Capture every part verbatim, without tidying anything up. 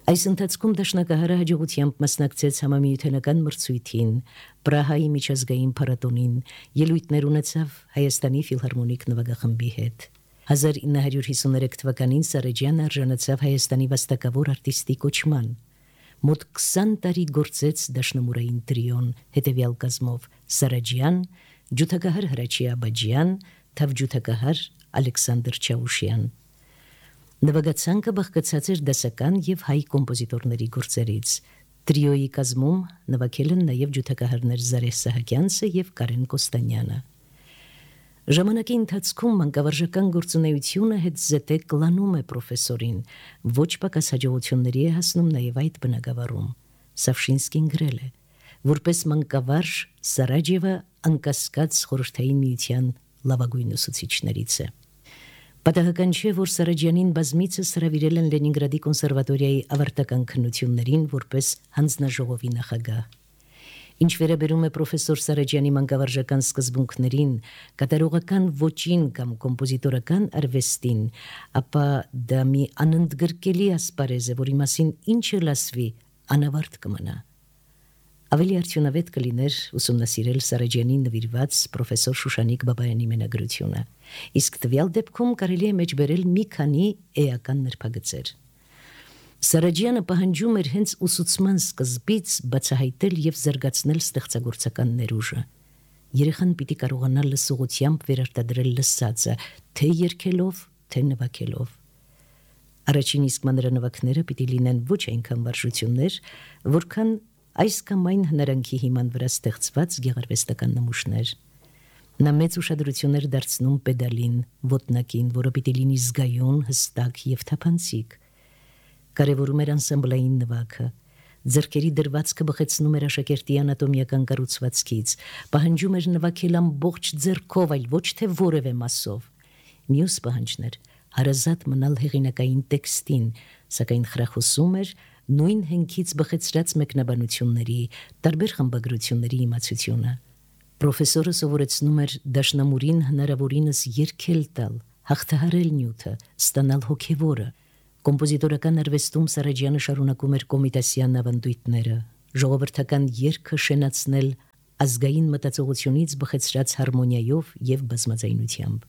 Այս ընթացքում դաշնակահարը հաջողությամբ մասնակցեց համամիութենական մրցույթին, Պրահայի միջազգային փառատոնին, ելույթներ ունեցավ Հայաստանի ֆիլհարմոնիկ նվագախմբի հետ։ հազար ինը հարյուր հիսուներեք թվականին Սարաջյանը արժանացավ Հայաստանի վաստակավոր արտիստի կոչման։ Մոտ քսան տարի գործեց դաշնամուրային տրիոն հետևյալ կազմով՝ Սարաջյան, ջութակահար Հրաչի Աբաջյան, թավջութակահար Ալեքսանդր Չաուշյան։ Նվագացանկը բաղկացած էր դասական և հայ կոմպոզիտորների գործերից։ Տրիոյի կազմում նվագել են նաև ջութակահարներ Զարեհ Սահակյանցը և Կարեն Կոստանյանը։ Ժամանակի ընթացքում մանկավարժական գործունեությունը հետզհետե կլանում է պրոֆեսորին, ոչ պակաս հաջողությունների է հասնում նաև այդ բնագավառում։ Սավշինսկին գրել է, որպես մանկավարժ Սարաջևը անկասկած խորհրդային միության լավագույն ուսուցիչներից է։ Պատահական չէ, որ Սարաջյանին բազմիցս հրավիրել են Լենինգրադի կոնսերվատորիայի ավարտական քննություններին որպես հանձնաժողովի նախագահ։ Ինչ վերաբերում է պրոֆեսոր Սարաջյանի մանկավարժական սկզբունքներին, կատարողական ոճին կամ կոմպոզիտորական արվեստին, ապա դա մի անընդգրկելի ասպարեզ է, որի մասին ինչը լասվի, անավարտ կմնա։ Ավելի արդյունավետ կլիներ ուսումնասիրել Սարաջյանին նվիրված պրոֆեսոր Շուշանիկ Բաբայանի մենագրությունը, իսկ տվյալ դեպքում կարելի է մեջբերել մի քանի էական նրբագծեր։ Սարաջյանը պահանջում էր հենց ուսուցման սկզբից բացահայտել և զարգացնել ստեղծագործական ներուժը։ Երեխան պիտի կարողանա լսողությամբ վերարտադրել լսածը, թե երգելով, թե նվագելով։ Առաջին իսկ մանրանվագները պիտի լինեն ոչ այնքան վարժություններ, որքան այս կամ այն հնարանքի հիման վրա ստեղծված գեղարվեստական նմուշներ։ Նա մեծ ուշադրություն էր դարձնում պեդալին, ոտնակին, որը պիտի լինի զգայուն, հստակ և թափանցիկ։ Կարևորում էր անսամբլային նվագը, ձեռքերի դրվածքը բխեցնում էր աշակերտի անատոմիական կառուցվածքից, պահանջում էր նվագել ամբողջ ձեռքով, այլ ոչ թե որևէ մասով։ Մյուս պահանջն էր հարազատ մնալ հեղինակային տեքստին, սակայն խրախուսում էր նույն հենքից բխեցրած մեկնաբանությունների, տարբեր խմբագրությունների իմացությունը։ Պրոֆեսորը սովորեցնում էր դաշնամուրին հնարավորինս երգել տալ, հաղթահարել նյութը, ստանալ հոգևորը։ Կոմպոզիտորական արվեստում Սարաջյանը շարունակում էր կոմիտասյան ավանդույթները, ժողովրդական երգը շենացնել ազգային մտածողությունից բխեցրած հարմոնիայով և բազմաձայնությամբ։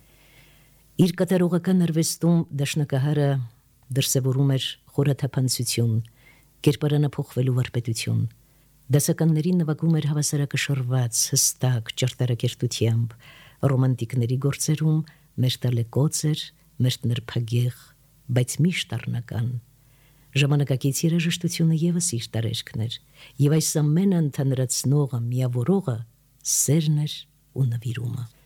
Իր կատարողական արվեստում դաշնակահարը դրսևորում էր խորաթափանցություն, կերպարանափոխվելու վարպետություն։ Դասականների նվագում էր հավասարակշռված, հստակ, ճարտարակերտությամբ, ռոմանտիկների գործերում մերտալեկոծ էր, մերտնրփագեղ, բայց միշտ առնական։ Ժամանակակից երաժշտությունը ևս իր տարերքն էր, և այս ամենը ընդհանրացնողը, միավորողը սերն էր ու նվիրումը։